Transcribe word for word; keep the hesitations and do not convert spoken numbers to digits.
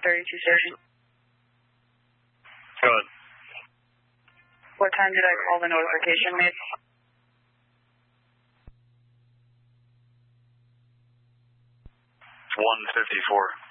thirty-two station. Go ahead. What time did I call the notification made? one fifty-four.